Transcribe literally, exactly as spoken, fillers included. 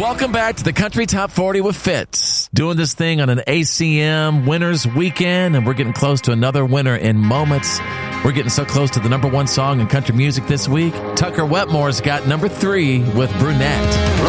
Welcome back to the Country Top forty with Fitz. Doing this thing on an A C M winners weekend, and we're getting close to another winner in moments. We're getting so close to the number one song in country music this week. Tucker Wetmore's got number three with Brunette.